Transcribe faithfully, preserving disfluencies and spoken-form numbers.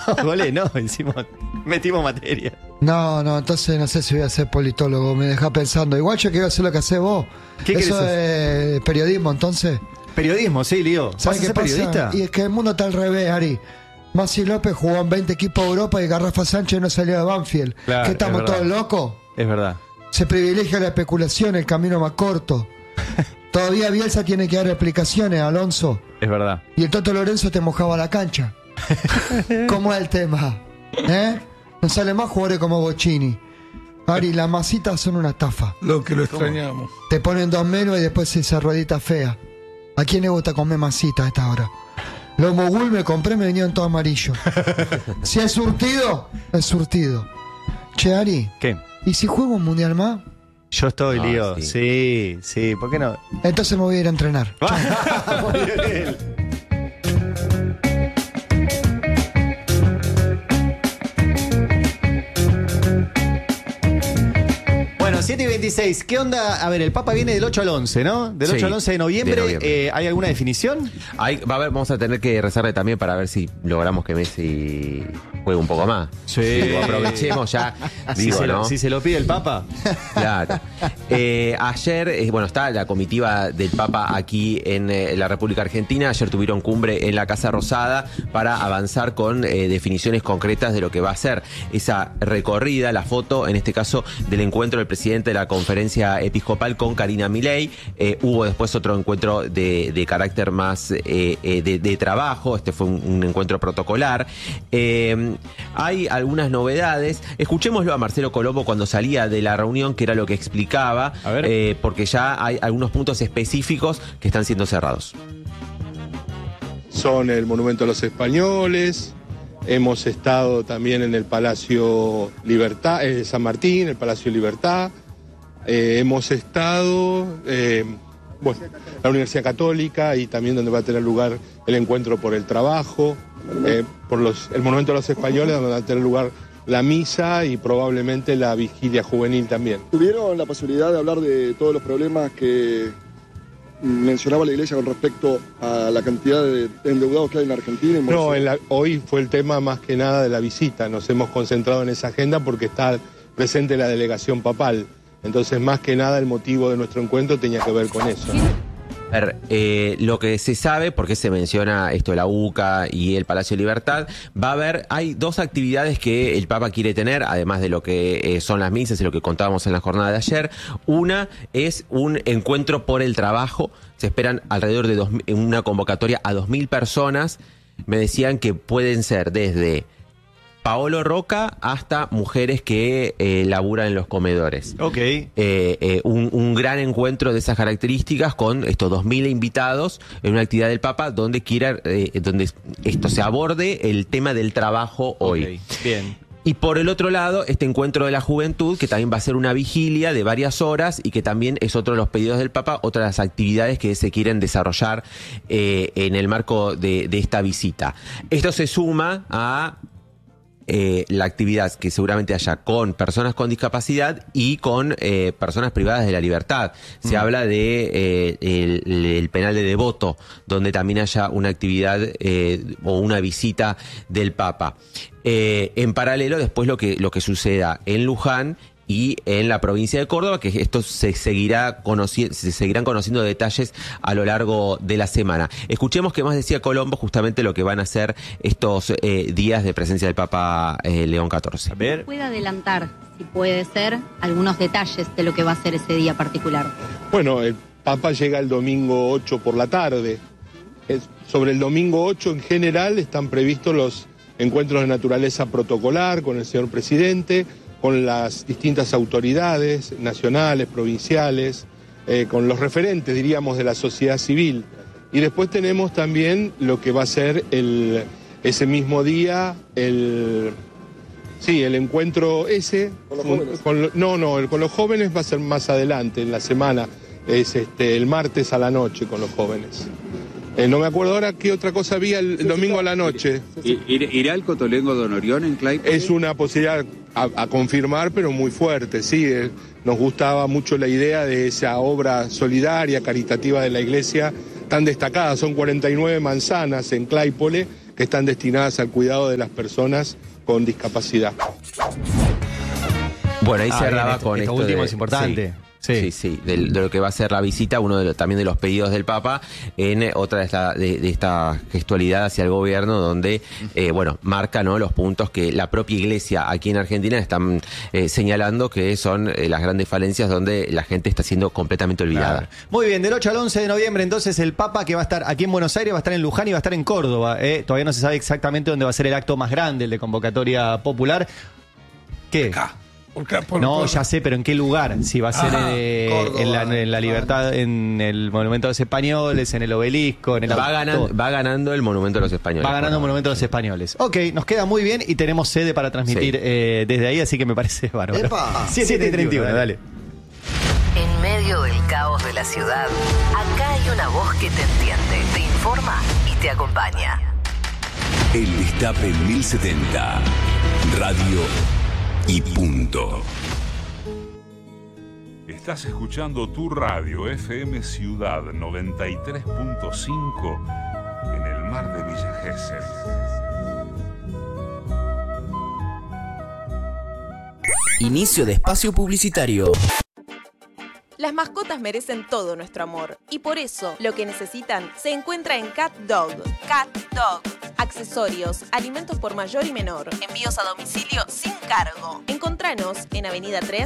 Golé, no, hicimos, metimos materia. No, no, entonces no sé si voy a ser politólogo, me deja pensando. Igual yo quiero hacer lo que haces vos. ¿Qué Eso querés es periodismo, entonces. Periodismo, sí, Lío. ¿Vas a ¿Sabes qué ser pasa? periodista? Y es que el mundo está al revés, Ari. Masi López jugó en veinte equipos de Europa y Garrafa Sánchez no salió de Banfield. Claro, ¿Qué estamos es verdad. todos locos? Es verdad. Se privilegia la especulación, el camino más corto. Todavía Bielsa tiene que dar explicaciones, Alonso. Es verdad. Y el Toto Lorenzo te mojaba la cancha. ¿Cómo es el tema? ¿Eh? No sale más jugadores como Bocini. Ari, las masitas son una estafa. Lo que lo extrañamos. Te ponen dos menos y después esa ruedita fea. ¿A quién le gusta comer masita a esta hora? Los mogul me compré, me venían todo amarillo. Si es surtido, es surtido. Che, Ari, ¿Qué? ¿y si juego un mundial más? Yo estoy, Ah, Lío. sí. Sí, sí, ¿por qué no? Entonces me voy a ir a entrenar. Muy bien. Bueno, siete y veintiséis, ¿qué onda? A ver, el Papa viene del ocho al once, ¿no? Del ocho Sí, al once de noviembre. de noviembre. Eh, ¿Hay alguna definición? Hay, va a haber, vamos a tener que rezarle también para ver si logramos que Messi juegue un poco más. Sí. Digo, aprovechemos ya. Digo, si, se lo, ¿no? si se lo pide el Papa. Claro. Eh, ayer, eh, bueno, está la comitiva del Papa aquí en eh, la República Argentina. Ayer tuvieron cumbre en la Casa Rosada para avanzar con eh, definiciones concretas de lo que va a ser esa recorrida, la foto, en este caso, del encuentro del presidente de la conferencia episcopal con Karina Milei. Eh, hubo después otro encuentro de, de carácter más eh, eh, de, de trabajo. Este fue un, un encuentro protocolar. Eh, hay algunas novedades. Escuchémoslo a Marcelo Colombo cuando salía de la reunión, que era lo que explicaba, A ver. eh, porque ya hay algunos puntos específicos que están siendo cerrados. Son el Monumento a los Españoles, hemos estado también en el Palacio Libertad, eh, San Martín, el Palacio Libertad, eh, hemos estado, eh, bueno, la Universidad Católica y también donde va a tener lugar el encuentro por el trabajo, eh, por los, el Monumento a los Españoles, donde va a tener lugar la misa y probablemente la vigilia juvenil también. ¿Tuvieron la posibilidad de hablar de todos los problemas que mencionaba la Iglesia con respecto a la cantidad de endeudados que hay en Argentina? No, en la, hoy fue el tema más que nada de la visita. Nos hemos concentrado en esa agenda porque está presente la delegación papal. Entonces, más que nada, el motivo de nuestro encuentro tenía que ver con eso. A ver, eh, lo que se sabe, porque se menciona esto de la U C A y el Palacio de Libertad, va a haber, hay dos actividades que el Papa quiere tener, además de lo que eh, son las misas y lo que contábamos en la jornada de ayer. Una es un encuentro por el trabajo. Se esperan alrededor de dos, una convocatoria a dos mil personas. Me decían que pueden ser desde Paolo Roca hasta mujeres que eh, laburan en los comedores. Ok. Eh, eh, un, un gran encuentro de esas características con estos dos mil invitados en una actividad del Papa donde quiera, eh, donde esto se aborde el tema del trabajo hoy. Ok, bien. Y por el otro lado, este encuentro de la juventud, que también va a ser una vigilia de varias horas y que también es otro de los pedidos del Papa, otra de las actividades que se quieren desarrollar eh, en el marco de, de esta visita. Esto se suma a Eh, la actividad que seguramente haya con personas con discapacidad y con eh, personas privadas de la libertad. Se mm. habla de eh, el, el penal de Devoto, donde también haya una actividad eh, o una visita del Papa. Eh, en paralelo, después lo que, lo que suceda en Luján y en la provincia de Córdoba, que esto se seguirá conoci- se seguirán conociendo detalles a lo largo de la semana. Escuchemos qué más decía Colombo, justamente lo que van a hacer estos eh, días de presencia del Papa eh, León catorce. A ver. ¿Puede adelantar, si puede ser, algunos detalles de lo que va a ser ese día particular? Bueno, el Papa llega el domingo ocho por la tarde. Es, sobre el domingo ocho en general están previstos los encuentros de naturaleza protocolar con el señor presidente, con las distintas autoridades nacionales, provinciales, eh, con los referentes, diríamos, de la sociedad civil. Y después tenemos también lo que va a ser el, ese mismo día, el, sí, el encuentro ese. ¿Con los jóvenes? Con lo, no, no, el, con los jóvenes va a ser más adelante, en la semana, es este, el martes a la noche con los jóvenes. Eh, no me acuerdo ahora qué otra cosa había el, el domingo a la noche. ¿Irá el Cotolengo Don Orión en Claypole? Es una posibilidad a, a confirmar, pero muy fuerte, sí. Eh, nos gustaba mucho la idea de esa obra solidaria, caritativa de la iglesia, tan destacada. Son cuarenta y nueve manzanas en Claypole que están destinadas al cuidado de las personas con discapacidad. Bueno, ahí Ah, cerraba bien, esto- con esto esto último de- es importante. Sí, Sí. sí, sí, de, de lo que va a ser la visita, uno de lo- también de los pedidos del Papa, en eh, otra de esta, de, de esta gestualidad hacia el gobierno, donde, eh, bueno, marca, ¿no?, los puntos que la propia Iglesia aquí en Argentina están eh, señalando que son eh, las grandes falencias donde la gente está siendo completamente olvidada. Claro. Muy bien, del ocho al once de noviembre, entonces el Papa, que va a estar aquí en Buenos Aires, va a estar en Luján y va a estar en Córdoba. ¿eh? Todavía no se sabe exactamente dónde va a ser el acto más grande, el de convocatoria popular. ¿Qué? Acá. Por acá, por- No, por- ya sé, pero ¿en qué lugar? Si va a ser Ah, eh, Córdoba, en, la, en la Luján. Libertad, en el Monumento de los Españoles, en el Obelisco, en el Va, ganan- todo. va ganando el Monumento de los Españoles. Va ganando el Monumento de los Españoles. Ok, nos queda muy bien y tenemos sede para transmitir Sí. eh, desde ahí, así que me parece bárbaro. ¡Epa! siete y treinta y uno, dale. En medio del caos de la ciudad, acá hay una voz que te entiende, te informa y te acompaña. El Destape mil setenta. Radio y punto. Estás escuchando tu radio F M Ciudad noventa y tres punto cinco en el mar de Villa Gesell. Inicio de espacio publicitario. Las mascotas merecen todo nuestro amor y por eso lo que necesitan se encuentra en Cat Dog. Cat Dog. Accesorios, alimentos por mayor y menor, envíos a domicilio sin cargo. Encontranos en Avenida tres,